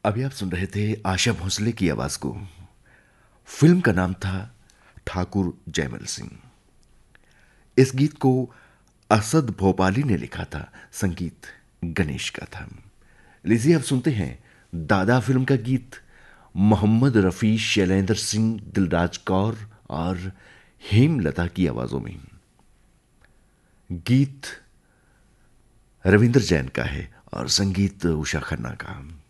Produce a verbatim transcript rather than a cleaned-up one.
अभी आप सुन रहे थे आशा भोसले की आवाज को। फिल्म का नाम था ठाकुर जयमल सिंह। इस गीत को असद भोपाली ने लिखा था, संगीत गणेश का था। लीजिए अब सुनते हैं दादा फिल्म का गीत मोहम्मद रफी, शैलेंद्र सिंह, दिलराज कौर और हेमलता की आवाजों में। गीत रविंद्र जैन का है और संगीत उषा खन्ना का।